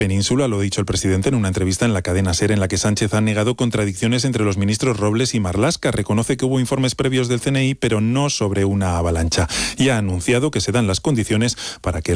Península, lo ha dicho el presidente en una entrevista en la cadena SER, en la que Sánchez ha negado contradicciones entre los ministros Robles y Marlaska. Reconoce que hubo informes previos del CNI, pero no sobre una avalancha. Y ha anunciado que se dan las condiciones para que